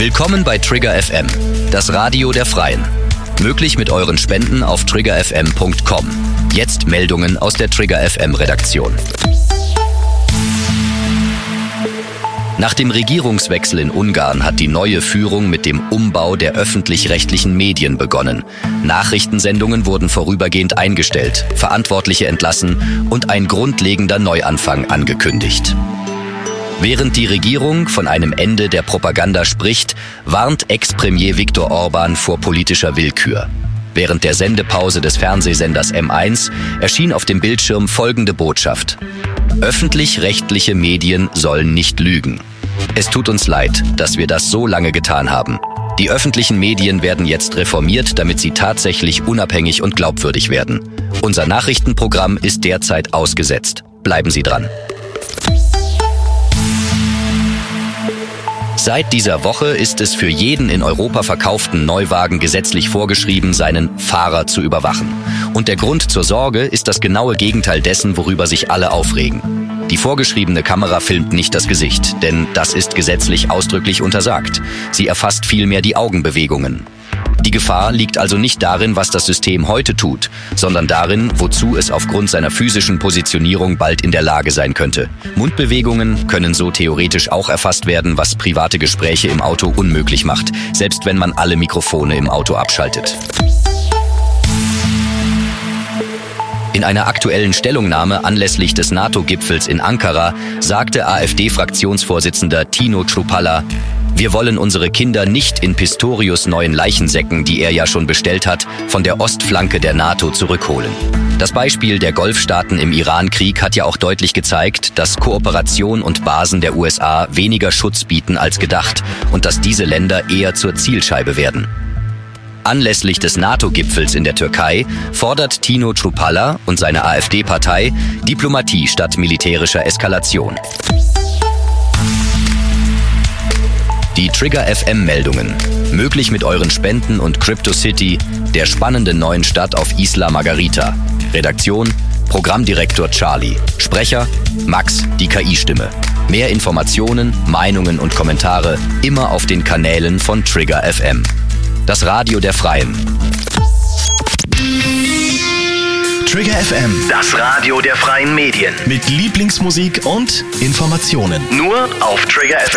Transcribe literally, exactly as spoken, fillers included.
Willkommen bei Trigger F M, das Radio der Freien. Möglich mit euren Spenden auf trigger f m punkt com. Jetzt Meldungen aus der Trigger F M Redaktion. Nach dem Regierungswechsel in Ungarn hat die neue Führung mit dem Umbau der öffentlich-rechtlichen Medien begonnen. Nachrichtensendungen wurden vorübergehend eingestellt, Verantwortliche entlassen und ein grundlegender Neuanfang angekündigt. Während die Regierung von einem Ende der Propaganda spricht, warnt Ex-Premier Viktor Orbán vor politischer Willkür. Während der Sendepause des Fernsehsenders M eins erschien auf dem Bildschirm folgende Botschaft: Öffentlich-rechtliche Medien sollen nicht lügen. Es tut uns leid, dass wir das so lange getan haben. Die öffentlichen Medien werden jetzt reformiert, damit sie tatsächlich unabhängig und glaubwürdig werden. Unser Nachrichtenprogramm ist derzeit ausgesetzt. Bleiben Sie dran. Seit dieser Woche ist es für jeden in Europa verkauften Neuwagen gesetzlich vorgeschrieben, seinen Fahrer zu überwachen. Und der Grund zur Sorge ist das genaue Gegenteil dessen, worüber sich alle aufregen. Die vorgeschriebene Kamera filmt nicht das Gesicht, denn das ist gesetzlich ausdrücklich untersagt. Sie erfasst vielmehr die Augenbewegungen. Die Gefahr liegt also nicht darin, was das System heute tut, sondern darin, wozu es aufgrund seiner physischen Positionierung bald in der Lage sein könnte. Mundbewegungen können so theoretisch auch erfasst werden, was private Gespräche im Auto unmöglich macht, selbst wenn man alle Mikrofone im Auto abschaltet. In einer aktuellen Stellungnahme anlässlich des NATO-Gipfels in Ankara sagte AfD-Fraktionsvorsitzender Tino Chrupalla: Wir wollen unsere Kinder nicht in Pistorius' neuen Leichensäcken, die er ja schon bestellt hat, von der Ostflanke der NATO zurückholen. Das Beispiel der Golfstaaten im Iran-Krieg hat ja auch deutlich gezeigt, dass Kooperation und Basen der U S A weniger Schutz bieten als gedacht und dass diese Länder eher zur Zielscheibe werden. Anlässlich des NATO-Gipfels in der Türkei fordert Tino Chrupalla und seine AfD-Partei Diplomatie statt militärischer Eskalation. Die Trigger F M-Meldungen. Möglich mit euren Spenden und CryptoCity, der spannenden neuen Stadt auf Isla Margarita. Redaktion: Programmdirektor Charlie. Sprecher: Max, die K I-Stimme. Mehr Informationen, Meinungen und Kommentare immer auf den Kanälen von Trigger F M. Das Radio der Freien. Trigger F M, das Radio der freien Medien. mit Lieblingsmusik und Informationen. Nur auf Trigger F M.